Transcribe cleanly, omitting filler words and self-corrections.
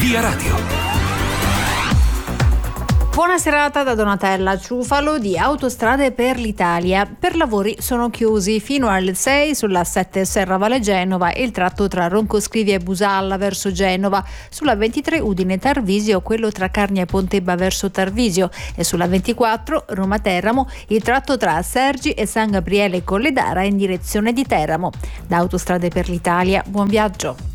Via Radio. Buona serata da Donatella Ciufalo di Autostrade per l'Italia. Per lavori sono chiusi fino alle 6 sulla 7 Serravalle Genova e il tratto tra Roncoscrivia e Busalla verso Genova, sulla 23 Udine Tarvisio, quello tra Carnia e Pontebba verso Tarvisio, e sulla 24 Roma Teramo, il tratto tra Sergi e San Gabriele Colledara in direzione di Teramo. Da Autostrade per l'Italia, buon viaggio.